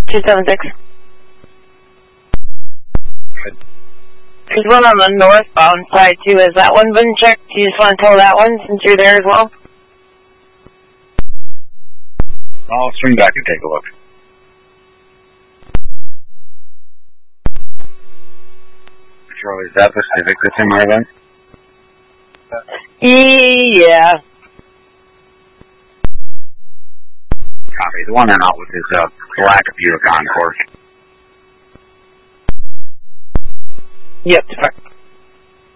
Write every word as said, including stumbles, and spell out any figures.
two seven six. Good. There's one on the northbound side, too. Has that one been checked? Do you just want to tell that one since you're there as well? I'll swing back and take a look. Charlie, is that the Civic that's in Maryland? Yeah. Copy. The one they're not with is uh, black Buick Encore. Yep, correct.